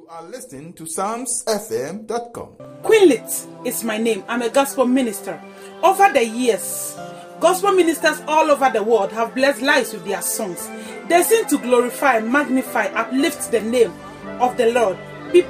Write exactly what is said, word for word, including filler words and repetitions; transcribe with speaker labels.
Speaker 1: You are listening to psalms f m dot com.
Speaker 2: Quinlit is my name. I'm a gospel minister. Over the years, gospel ministers all over the world have blessed lives with their songs. They sing to glorify, magnify, uplift the name of the Lord